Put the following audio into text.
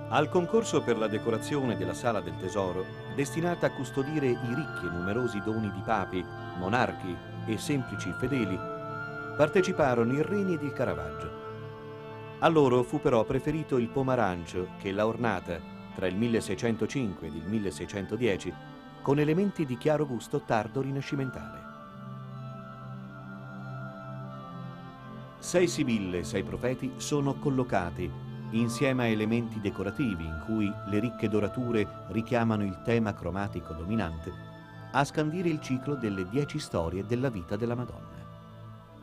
Al concorso per la decorazione della Sala del Tesoro, destinata a custodire i ricchi e numerosi doni di papi, monarchi e semplici fedeli, parteciparono il Reni ed il Caravaggio. A loro fu però preferito il Pomarancio che l'ha ornata tra il 1605 ed il 1610 con elementi di chiaro gusto tardo rinascimentale. 6 sibille e 6 profeti sono collocati insieme a elementi decorativi in cui le ricche dorature richiamano il tema cromatico dominante a scandire il ciclo delle 10 storie della vita della Madonna.